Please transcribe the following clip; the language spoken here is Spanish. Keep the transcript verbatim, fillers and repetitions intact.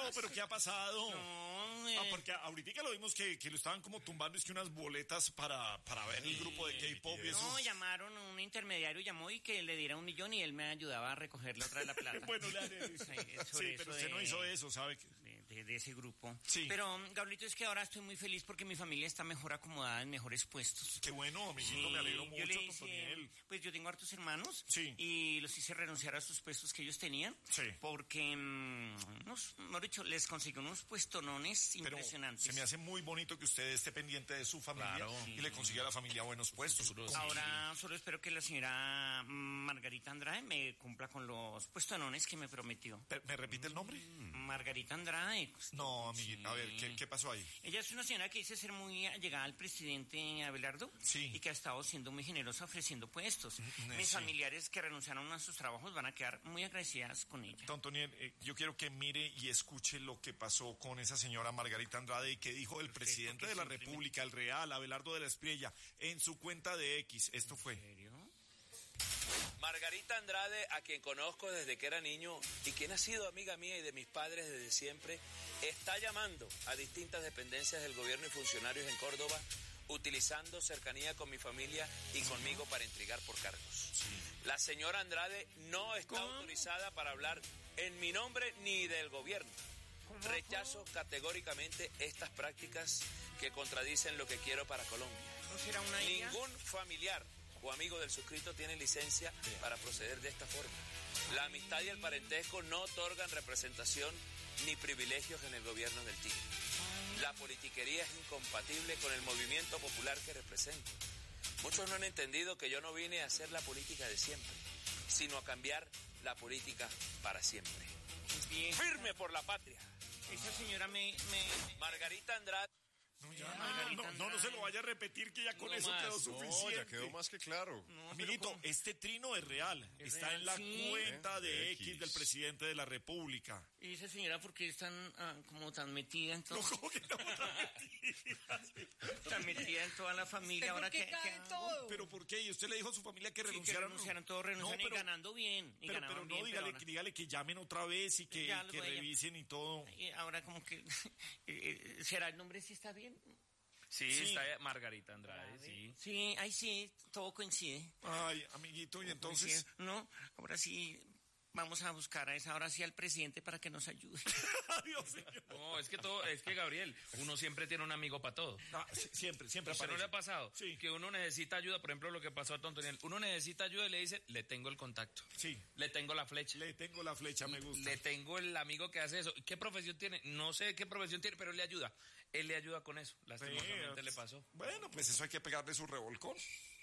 No, pero ¿qué ha pasado? No, eh. Ah, porque ahorita lo vimos que, que lo estaban como tumbando, es que unas boletas para, para ver el grupo de K-pop y eso. No, llamaron, un intermediario llamó y que le diera un millón y él me ayudaba a recogerle otra de la plata. Bueno, le haré. Sí, sí pero usted de, no hizo eso, ¿sabe? De, de, de ese grupo. Sí. Pero, Gabrielito, es que ahora estoy muy feliz porque mi familia está mejor acomodada en mejores puestos. Qué bueno, amiguito, sí, me alegro mucho, yo le hice, pues yo tengo hartos hermanos. Sí. Y los hice renunciar a sus puestos que ellos tenían. Sí. Porque, mmm, unos, mejor dicho, les conseguí unos puestonones pero impresionantes. Se me hace muy bonito que usted esté pendiente de su familia, claro, y sí, le consiga a la familia buenos puestos. Ahora solo espero que la señora Margarita Andrade me cumpla con los puestonones que me prometió. ¿Me repite el nombre? Margarita Andrade. No, amiguita, sí. A ver, ¿qué, ¿qué pasó ahí? Ella es una señora que dice ser muy allegada al presidente Abelardo. Sí. Y que ha estado siendo muy generosa ofreciendo puestos. Mm, Mis sí. familiares que renunciaron a sus trabajos van a quedar muy agradecidas con ella. Don Toniel, eh, yo quiero que mire y escuche lo que pasó con esa señora Margarita Andrade y que dijo el Perfecto, presidente de la República, el real Abelardo de la Espriella, en su cuenta de X. Esto fue. ¿En serio? Margarita Andrade, a quien conozco desde que era niño y quien ha sido amiga mía y de mis padres desde siempre, está llamando a distintas dependencias del gobierno y funcionarios en Córdoba, utilizando cercanía con mi familia y conmigo para intrigar por cargos. Sí. La señora Andrade no está ¿Cómo? autorizada para hablar en mi nombre ni del gobierno. ¿Cómo? Rechazo categóricamente estas prácticas que contradicen lo que quiero para Colombia. ¿No será una idea? Ningún familiar o amigo del suscrito tiene licencia Bien. para proceder de esta forma. La amistad y el parentesco no otorgan representación ni privilegios en el gobierno del Tigre. La politiquería es incompatible con el movimiento popular que represento. Muchos no han entendido que yo no vine a hacer la política de siempre, sino a cambiar la política para siempre. Bien. ¡Firme por la patria! Esa señora me... me... Margarita Andrade... No, ya, ah, no, no, no se lo vaya a repetir, que ya con no eso más. quedó suficiente. No, ya quedó más que claro. No, amiguito, este trino es real. ¿Es Está real? en la ¿Sí? cuenta de X. X del presidente de la República. ¿Y esa señora por qué es tan, ah, como tan metida en todo? No, ¿cómo que no, tan metida? Tan metida en toda la familia. Ahora que que cae todo. ¿Pero por qué? ¿Y usted le dijo a su familia que sí, renunciaran? Que renunciaran, todos renunciaron, no, pero, y ganando bien. Y pero pero no, bien, dígale, pero que, dígale que llamen otra vez y que, que revisen y todo. Y ahora como que... ¿Será el nombre si está bien? Sí, sí, está Margarita Andrade, sí. Sí, ahí sí, todo coincide. Ay, amiguito, y entonces... No, ahora sí, vamos a buscar a esa hora sí al presidente para que nos ayude. Dios señor. No, es que todo, es que Gabriel, uno siempre tiene un amigo para todo. Ah, sí, siempre, siempre aparece. ¿No le ha pasado? Sí. Que uno necesita ayuda, por ejemplo, lo que pasó a Tontoniel. Uno necesita ayuda y le dice, le tengo el contacto. Sí. Le tengo la flecha. Le tengo la flecha, me gusta. Le tengo el amigo que hace eso. ¿Qué profesión tiene? No sé qué profesión tiene, pero él le ayuda. Él le ayuda con eso. Lastimosamente le pasó. Bueno, pues eso hay que pegarle su revolcón.